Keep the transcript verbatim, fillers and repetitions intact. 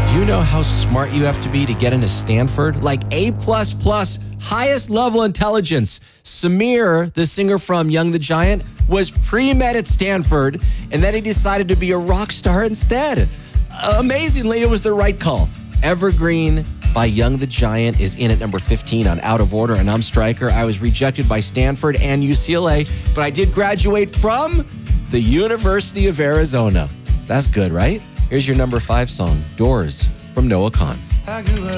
Do you know how smart you have to be to get into Stanford? Like A plus plus, highest level intelligence. Samir, the singer from Young the Giant, was pre-med at Stanford, and then he decided to be a rock star instead. Amazingly, it was the right call. Evergreen by Young the Giant is in at number fifteen on Out of Order, and I'm Stryker. I was rejected by Stanford and U C L A, but I did graduate from the University of Arizona. That's good, right? Here's your number five song, Doors, from Noah Kahan.